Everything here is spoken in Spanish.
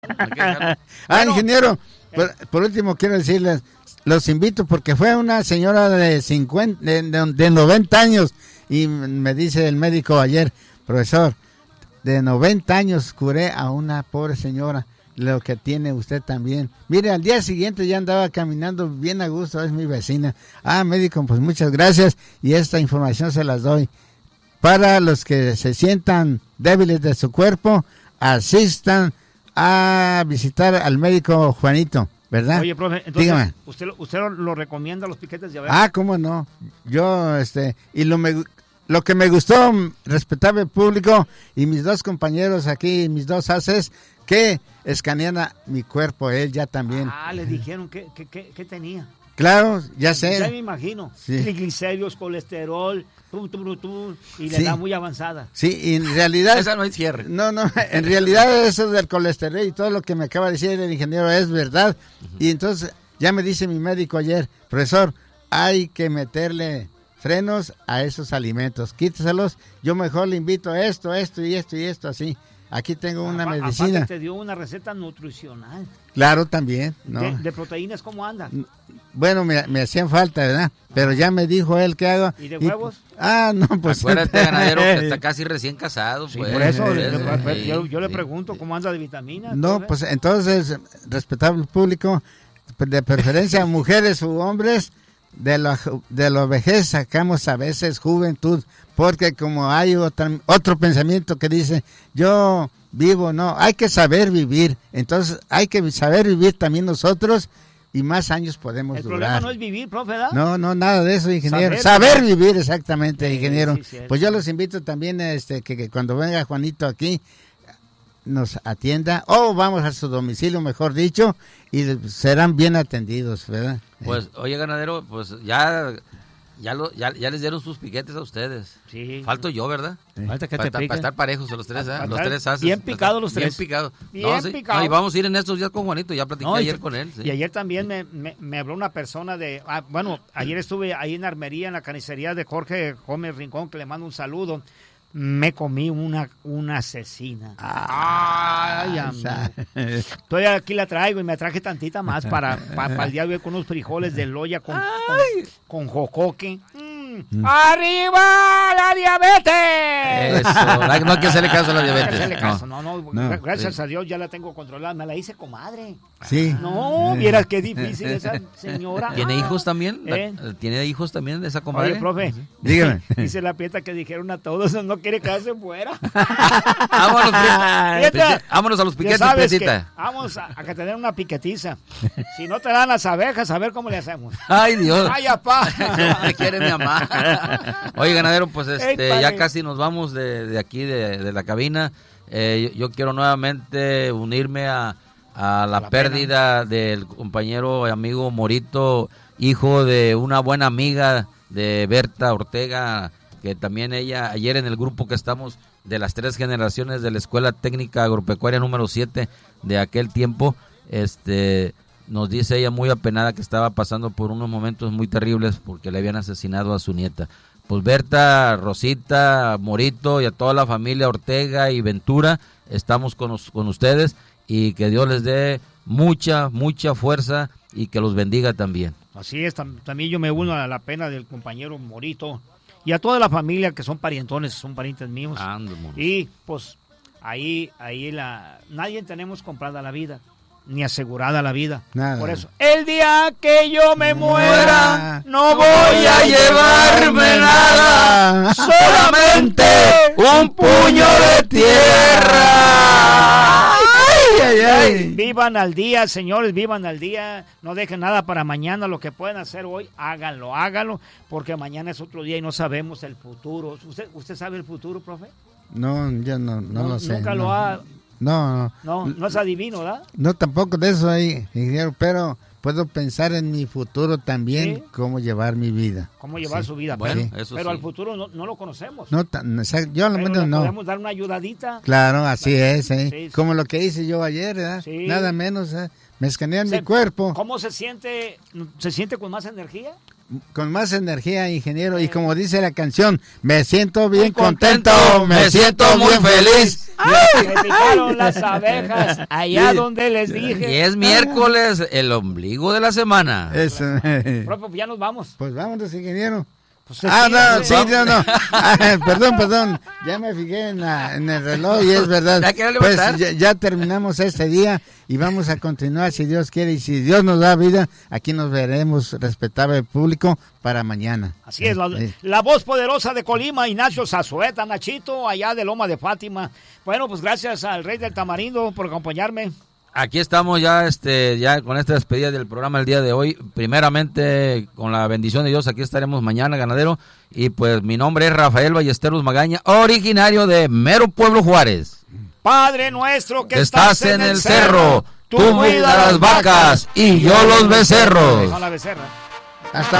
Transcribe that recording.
Bueno, ingeniero, por último quiero decirles, los invito porque fue una señora de 90 años y me dice el médico ayer, profesor, de 90 años curé a una pobre señora, lo que tiene usted también. Mire, al día siguiente ya andaba caminando bien a gusto, es mi vecina. Médico, pues muchas gracias y esta información se las doy. Para los que se sientan débiles de su cuerpo, asistan a visitar al médico Juanito, ¿verdad? Oye, profe, entonces, dígame. ¿Usted lo recomienda los piquetes de abeja? ¿Cómo no? Yo, y lo que me gustó, respetable público, y mis dos compañeros aquí, mis dos haces, que escanean a mi cuerpo, él ya también. Le dijeron que tenía. Claro, ya sé. Ya me imagino. Sí. Triglicéridos, colesterol, y la edad muy avanzada. Sí, y en realidad... Esa no hay cierre. No, en realidad eso del colesterol y todo lo que me acaba de decir el ingeniero es verdad. Y entonces ya me dice mi médico ayer, profesor, hay que meterle frenos a esos alimentos, quíteselos, yo mejor le invito esto y esto, así. Aquí tengo una medicina. Aparte te dio una receta nutricional. Claro, también. ¿No? ¿De proteínas cómo anda? Bueno, me hacían falta, ¿verdad? Pero ya me dijo él qué hago. ¿Y de huevos? No, pues... Acuérdate, ganadero, que está casi recién casado. Sí, pues. Por eso yo le pregunto cómo anda de vitaminas. No, pues entonces, respetable público, de preferencia mujeres u hombres, de la vejez sacamos a veces juventud, porque como hay otro pensamiento que dice, yo vivo, no, hay que saber vivir, entonces hay que saber vivir también nosotros y más años podemos durar. El problema no es vivir, profe, ¿verdad? No, nada de eso, ingeniero. Saber vivir, exactamente, ingeniero. Sí, pues yo los invito también que cuando venga Juanito aquí, nos atienda, o vamos a su domicilio, mejor dicho, y serán bien atendidos, ¿verdad? Pues, oye, ganadero, pues ya les dieron sus piquetes a ustedes. Sí. Falto yo, ¿verdad? Falta que para estar parejos los tres, los tres haces. Bien picados los tres. Bien picados. Picados. Y vamos a ir en estos días con Juanito, ya platiqué ayer con él. Sí. Y ayer también me habló una persona ayer estuve ahí en Armería, en la carnicería de Jorge Gómez Rincón, que le mando un saludo. Me comí una asesina. Todavía aquí la traigo y me traje tantita más para el día de hoy con unos frijoles de loya con jocoque. ¡Arriba la diabetes! Eso, no hay que hacerle caso a la diabetes. No hay que hacerle caso, gracias a Dios ya la tengo controlada. Me la hice comadre. Sí. No, vieras qué difícil esa señora. ¿Tiene hijos también? ¿Tiene hijos también esa comadre? Oye, profe, dígame. Dice la Prieta que dijeron a todos, no quiere quedarse fuera. Vámonos a los piquetes, Prietita. Vamos a tener una piquetiza. Si no te dan las abejas, a ver cómo le hacemos. Ay, Dios. Ay, apá. Me quiere mi mamá. Oye, ganadero, pues ya casi nos vamos de aquí, de la cabina. Yo quiero nuevamente unirme a la pérdida del compañero y amigo Morito, hijo de una buena amiga de Berta Ortega, que también ella, ayer en el grupo que estamos de las 3 generaciones de la Escuela Técnica Agropecuaria número 7 de aquel tiempo, nos dice ella muy apenada que estaba pasando por unos momentos muy terribles porque le habían asesinado a su nieta. Pues Berta, Rosita, Morito y a toda la familia Ortega y Ventura, estamos con ustedes y que Dios les dé mucha fuerza y que los bendiga también. Así es, también yo me uno a la pena del compañero Morito y a toda la familia que son parientones, son parientes míos. Y pues ahí nadie tenemos comprada la vida, ni asegurada la vida. Nada. Por eso, el día que yo me muera, no voy a llevarme nada, solamente un puño de tierra. Ay. Vivan al día, señores, vivan al día. No dejen nada para mañana. Lo que pueden hacer hoy, háganlo, porque mañana es otro día y no sabemos el futuro. ¿Usted sabe el futuro, profe? No, yo no lo sé. Nunca lo ha... No es adivino, ¿verdad? No, tampoco de eso hay, ingeniero, pero puedo pensar en mi futuro también, ¿sí? Cómo llevar mi vida. Cómo llevar su vida, bueno, pero al futuro no lo conocemos. Yo al menos no. Podemos dar una ayudadita. Claro, así es, sí. Como lo que hice yo ayer, ¿verdad? Sí. Nada menos, me escanean mi cuerpo. ¿Cómo se siente? ¿Se siente con más energía? con más energía, ingeniero, y como dice la canción, me siento bien contento, me siento muy feliz. Me picaron las abejas allá donde les dije. Y es miércoles, el ombligo de la semana. Eso. Profe, ya nos vamos. Pues vámonos, ingeniero. Pues no. Perdón. Ya me fijé en el reloj y es verdad. Pues ya terminamos este día y vamos a continuar si Dios quiere y si Dios nos da vida, aquí nos veremos, respetable público, para mañana. Así es, la voz poderosa de Colima, Ignacio Zazueta, Nachito, allá de Loma de Fátima. Bueno, pues gracias al Rey del Tamarindo por acompañarme. Aquí estamos ya con esta despedida del programa el día de hoy. Primeramente, con la bendición de Dios, aquí estaremos mañana, ganadero. Y pues mi nombre es Rafael Ballesteros Magaña, originario de Mero Pueblo Juárez. Padre nuestro que estás en el cerro, tú cuidas las vacas y yo los becerros. Con la becerra. Hasta